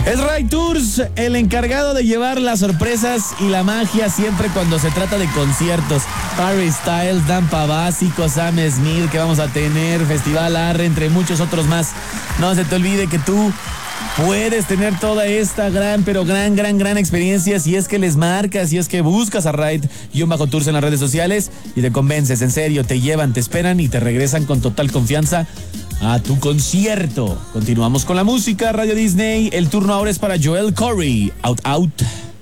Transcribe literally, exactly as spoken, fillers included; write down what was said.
Es Ray Tours, el encargado de llevar las sorpresas y la magia siempre cuando se trata de conciertos. Harry Styles, Dan Pavasico, Sam Smith, que vamos a tener, Festival Arre, entre muchos otros más. No se te olvide que tú puedes tener toda esta gran, pero gran, gran, gran experiencia si es que les marcas, si es que buscas a Ride-Tours en las redes sociales y te convences, en serio, te llevan, te esperan y te regresan con total confianza a tu concierto. Continuamos con la música, Radio Disney. El turno ahora es para Joel Corry. Out, out.